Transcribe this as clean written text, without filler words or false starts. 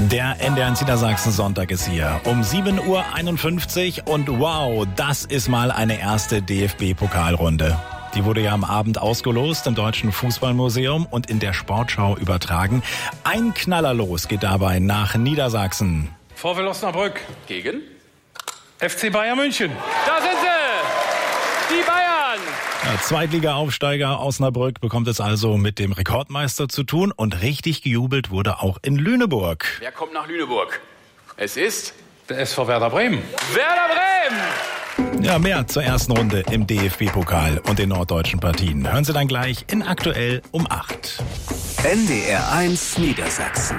Der NDR Niedersachsen Sonntag ist hier um 7:51 Uhr und wow, das ist mal eine erste DFB-Pokalrunde. Die wurde ja am Abend ausgelost im Deutschen Fußballmuseum und in der Sportschau übertragen. Ein Knallerlos geht dabei nach Niedersachsen. VfL Osnabrück Gegen? FC Bayern München. Da sind sie! Die Bayern! Ja, Zweitliga-Aufsteiger Osnabrück bekommt es also mit dem Rekordmeister zu tun und richtig gejubelt wurde auch in Lüneburg. Wer kommt nach Lüneburg? Es ist Der SV Werder Bremen. Werder Bremen! Ja, mehr zur ersten Runde im DFB-Pokal und den norddeutschen Partien hören Sie dann gleich in Aktuell um 8. NDR 1 Niedersachsen.